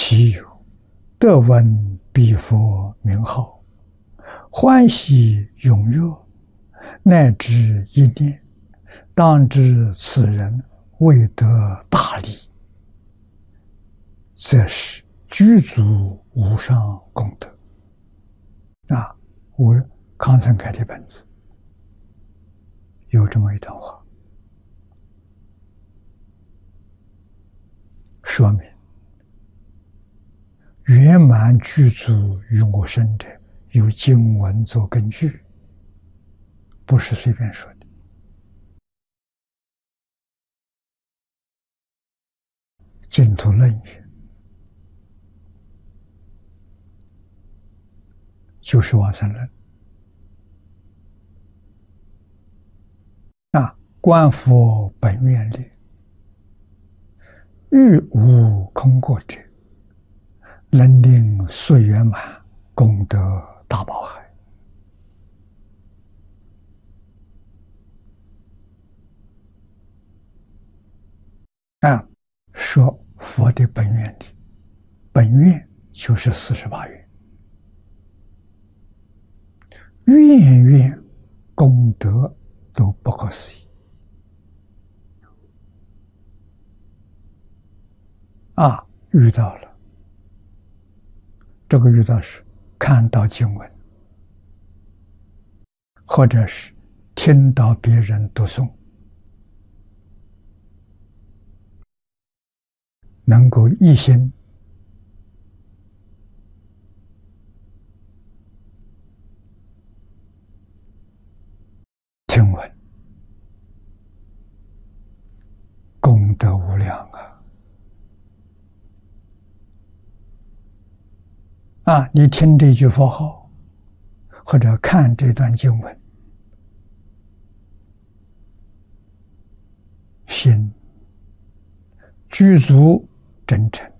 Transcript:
其有得闻彼佛名号，欢喜踊跃，乃至一念，当知此人未得大利，则是具足无上功德。我康生开的本子有这么一段话，说明圆满具足于我身者，有经文做根据，不是随便说的。净土论语就是往生论。观佛本愿力，欲无空过者，能令速圆满，功德大宝海。说佛的本愿力，本愿就是48愿，愿愿功德都不可思议。遇到了，这个遇到是看到经文，或者是听到别人读诵，能够一心听闻，功德无量你听这句佛号，或者看这段经文，心具足真诚，